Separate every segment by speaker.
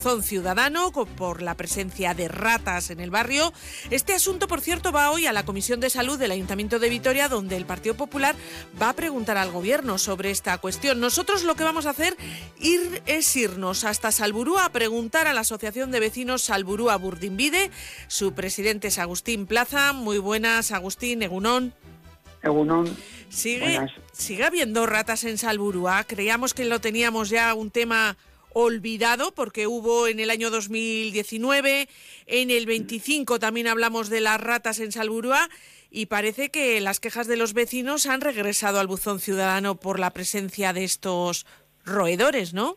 Speaker 1: Ciudadano por la presencia de ratas en el barrio. Este asunto, por cierto, va hoy a la Comisión de Salud del Ayuntamiento de Vitoria, donde el Partido Popular va a preguntar al Gobierno sobre esta cuestión. Nosotros lo que vamos a hacer es irnos hasta Salburua a preguntar a la Asociación de Vecinos Salburua Burdinbide. Su presidente es Agustín Plaza. Muy buenas, Agustín. Egunon.
Speaker 2: Egunon.
Speaker 1: ¿Sigue habiendo ratas en Salburua? Creíamos que lo teníamos ya un tema olvidado, porque hubo en el año 2019, en el 25 también hablamos de las ratas en Salburua, y parece que las quejas de los vecinos han regresado al buzón ciudadano por la presencia de estos roedores, ¿no?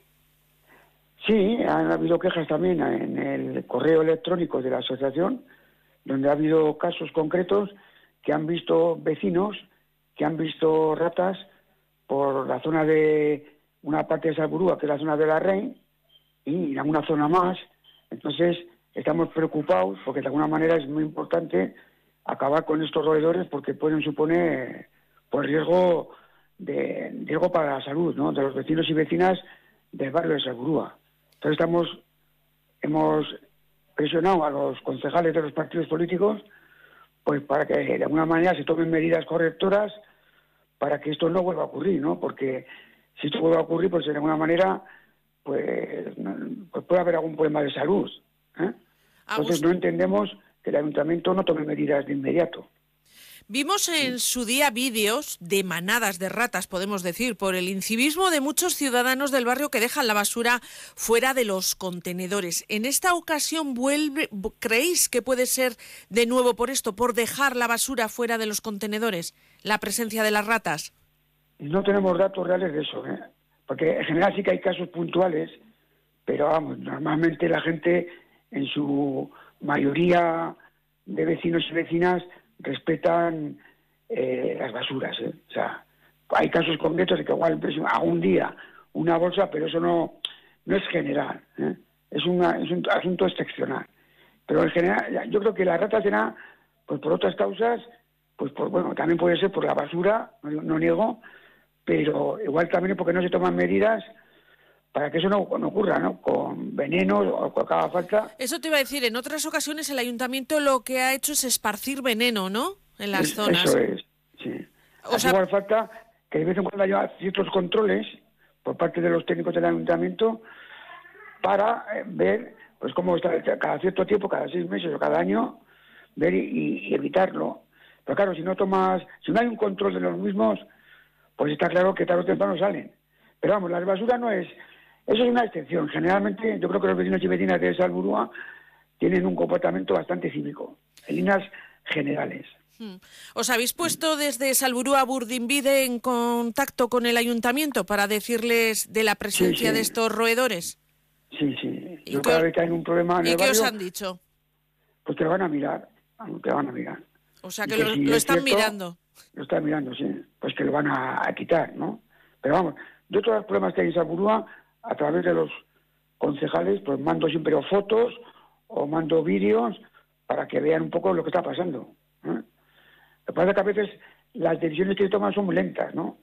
Speaker 2: Sí, han habido quejas también en el correo electrónico de la asociación, donde ha habido casos concretos que han visto vecinos, que han visto ratas por la zona de una parte de Salburua, que es la zona de la Rein, y en alguna zona más. Entonces, estamos preocupados porque de alguna manera es muy importante acabar con estos roedores, porque pueden suponer riesgo para la salud, ¿no?, de los vecinos y vecinas del barrio de Salburua. Entonces hemos presionado a los concejales de los partidos políticos pues para que de alguna manera se tomen medidas correctoras para que esto no vuelva a ocurrir, ¿no? Porque si esto vuelve a ocurrir, pues de alguna manera pues puede haber algún problema de salud, ¿eh? Entonces no entendemos que el ayuntamiento no tome medidas de inmediato.
Speaker 1: Vimos en su día vídeos de manadas de ratas, podemos decir, por el incivismo de muchos ciudadanos del barrio que dejan la basura fuera de los contenedores. En esta ocasión, ¿creéis que puede ser de nuevo por esto, por dejar la basura fuera de los contenedores, la presencia de las ratas?
Speaker 2: No tenemos datos reales de eso, ¿eh? Porque en general sí que hay casos puntuales, pero vamos, normalmente la gente, en su mayoría de vecinos y vecinas, respetan las basuras, ¿eh? O sea, hay casos concretos de que igual algún día una bolsa, pero eso no es general, ¿eh? Es un asunto excepcional. Pero en general, yo creo que las ratas será pues por otras causas, pues también puede ser por la basura, no niego, pero igual también porque no se toman medidas para que eso no ocurra, ¿no?, con venenos o con cada falta.
Speaker 1: Eso te iba a decir, en otras ocasiones el ayuntamiento lo que ha hecho es esparcir veneno, ¿no?, en las zonas.
Speaker 2: Eso es, sí. Igual falta que de vez en cuando haya ciertos controles por parte de los técnicos del ayuntamiento para ver pues cómo está cada cierto tiempo, cada 6 meses o cada año, ver y evitarlo. Pero claro, si no hay un control de los mismos, pues está claro que tarde o temprano salen. Pero vamos, la basura no es... Eso es una excepción. Generalmente, yo creo que los vecinos y vecinas de Salburua tienen un comportamiento bastante cívico, en líneas generales.
Speaker 1: ¿Os habéis puesto desde Salburua Burdinbide en contacto con el ayuntamiento para decirles de la presencia de estos roedores?
Speaker 2: Sí. Yo cada vez que hay un problema en el barrio...
Speaker 1: ¿Y qué os han dicho?
Speaker 2: Pues te lo van a mirar,
Speaker 1: O sea, que lo están mirando.
Speaker 2: Lo están mirando, sí. Pues que lo van a quitar, ¿no? Pero vamos, yo todos los problemas que hay en Salburua, a través de los concejales, pues mando siempre fotos o mando vídeos para que vean un poco lo que está pasando, ¿eh? Lo que pasa es que a veces las decisiones que se toman son muy lentas, ¿no?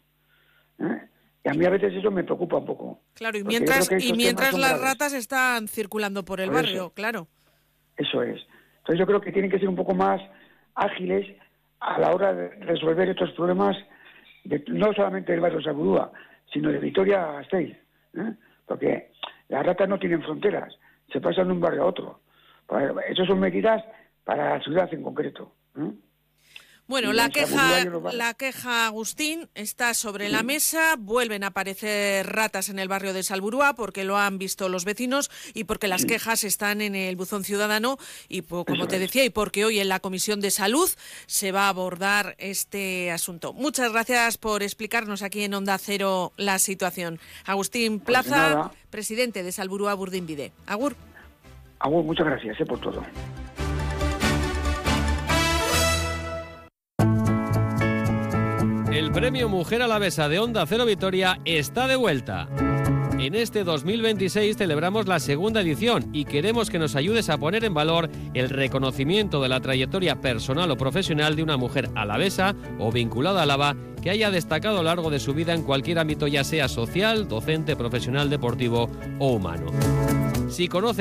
Speaker 2: Y a mí a veces eso me preocupa un poco.
Speaker 1: Claro, y mientras las ratas están circulando por el barrio, claro.
Speaker 2: Eso es. Entonces yo creo que tienen que ser un poco más ágiles a la hora de resolver estos problemas, no solamente del barrio de Salburua, sino de Vitoria-Gasteiz, ¿eh? Porque las ratas no tienen fronteras, se pasan de un barrio a otro. Esas son medidas para la ciudad en concreto, ¿eh?
Speaker 1: Bueno, la queja, Agustín, está sobre la mesa. Vuelven a aparecer ratas en el barrio de Salburua porque lo han visto los vecinos y porque las quejas están en el buzón ciudadano y, como te decía, y porque hoy en la Comisión de Salud se va a abordar este asunto. Muchas gracias por explicarnos aquí en Onda Cero la situación. Agustín Plaza, presidente de Salburua Burdinbide. Agur.
Speaker 2: Agur, muchas gracias por todo.
Speaker 3: El Premio Mujer Alavesa de Onda Cero Vitoria está de vuelta. En este 2026 celebramos la segunda edición y queremos que nos ayudes a poner en valor el reconocimiento de la trayectoria personal o profesional de una mujer alavesa o vinculada a Álava que haya destacado a lo largo de su vida en cualquier ámbito, ya sea social, docente, profesional, deportivo o humano. Si conoce